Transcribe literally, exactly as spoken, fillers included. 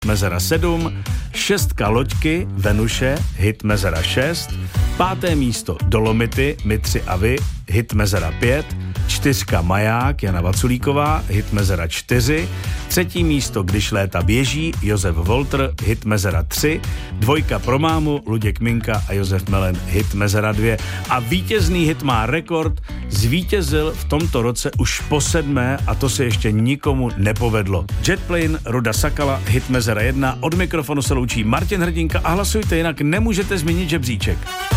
Mezera sedm, šestka Loďky, Venuše, hit Mezera šest, páté místo Dolomity, My tři a vy, hit Mezera pět, čtyřka Maják, Jana Vaculíková, hit Mezera čtyři, třetí místo Když léta běží, Josef Volter, hit Mezera tři, dvojka Pro mámu, Luděk Minka a Josef Melen, hit Mezera dvě a vítězný hit má rekord, zvítězil v tomto roce už po sedmé a to se ještě nikomu nepovedlo. Jetplane, Ruda Sakala, hit Mezera jedna, od mikrofonu se loučí Martin Hrdinka a hlasujte, jinak nemůžete změnit žebříček.